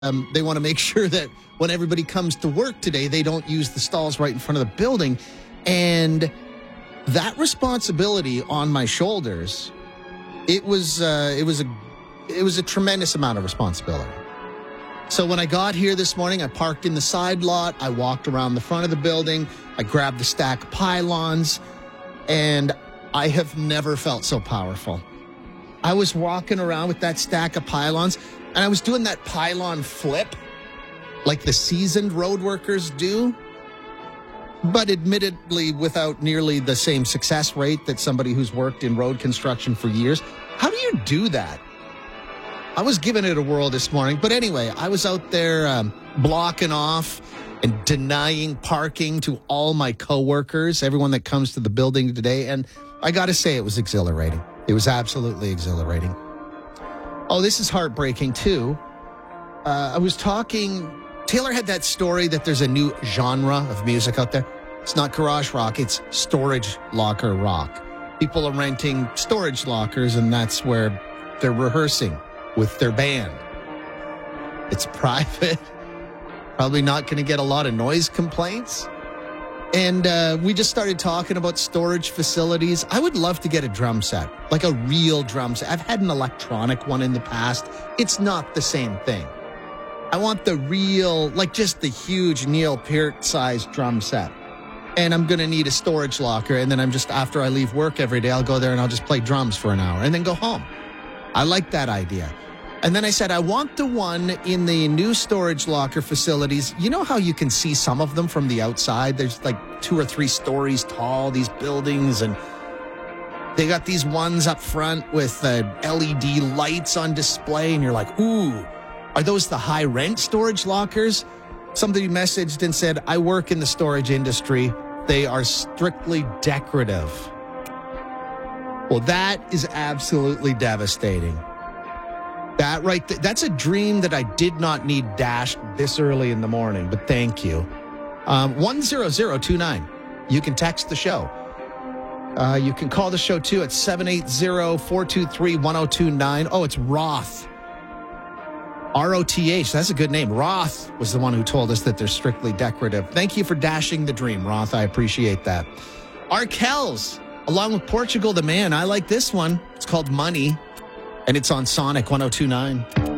They want to make sure that when everybody comes to work today, they don't use the stalls right in front of the building. And that responsibility on my shoulders, it was a tremendous amount of responsibility. So when I got here this morning, I parked in the side lot. I walked around the front of the building. I grabbed the stack of pylons, and I have never felt so powerful. I was walking around with that stack of pylons, and I was doing that pylon flip like the seasoned road workers do, but admittedly without nearly the same success rate that somebody who's worked in road construction for years. How do you do that? I was giving it a whirl this morning. But anyway, I was out there blocking off and denying parking to all my coworkers, everyone that comes to the building today. And I got to say, it was exhilarating. It was absolutely exhilarating. Oh, this is heartbreaking, too. I was talking... Taylor had that story that there's a new genre of music out there. It's not garage rock, it's storage locker rock. People are renting storage lockers, and that's where they're rehearsing with their band. It's private. Probably not going to get a lot of noise complaints. And we just started talking about storage facilities. I would love to get a drum set, like a real drum set. I've had an electronic one in the past. It's not the same thing. I want the real, like just the huge Neil Peart-sized drum set. And I'm going to need a storage locker. And then after I leave work every day, I'll go there and I'll just play drums for an hour and then go home. I like that idea. And then I said, I want the one in the new storage locker facilities. You know how you can see some of them from the outside? There's like 2 or 3 stories tall, these buildings, and they got these ones up front with LED lights on display. And you're like, ooh, are those the high rent storage lockers? Somebody messaged and said, I work in the storage industry. They are strictly decorative. Well, that is absolutely devastating. That right, that's a dream that I did not need dashed this early in the morning, but thank you. 10029. You can text the show. You can call the show too at 780-423-1029. Oh, it's Roth. ROTH, that's a good name. Roth was the one who told us that they're strictly decorative. Thank you for dashing the dream, Roth. I appreciate that. Arkells, along with Portugal the Man. I like this one. It's called Money, and it's on Sonic 102.9.